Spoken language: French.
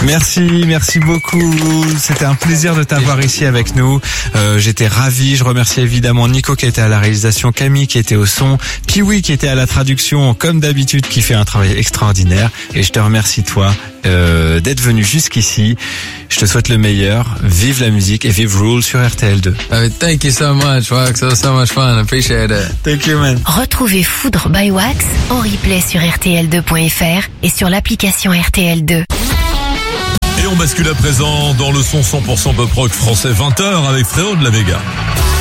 Merci beaucoup. C'était un plaisir de t'avoir ici avec nous. J'étais ravi. Je remercie évidemment Nico qui était à la réalisation, Camille qui était au son, Kiwi qui était à la traduction, comme d'habitude, qui fait un travail extraordinaire. Et je te remercie toi d'être venu jusqu'ici. Je te souhaite le meilleur. Vive la musique et vive Rule sur RTL2. Thank you so much, Wax. It was so much fun. I appreciate it. Thank you, man. Retrouvez Foudre by Wax en replay sur RTL2.fr et sur l'application RTL2. Et on bascule à présent dans le son 100% pop rock français 20h avec Fréo de la Vega.